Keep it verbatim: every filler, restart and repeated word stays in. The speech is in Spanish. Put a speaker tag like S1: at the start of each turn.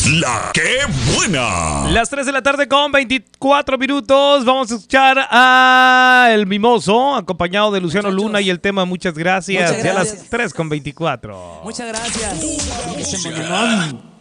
S1: es la que buena.
S2: Las tres de la tarde con veinticuatro minutos. Vamos a escuchar a El Mimoso, acompañado de Luciano
S3: Muchachos.
S2: Luna y el tema Muchas gracias.
S3: Muchas
S2: Ya a
S3: gracias.
S2: las tres con veinticuatro.
S3: Muchas gracias. Ese moñonón.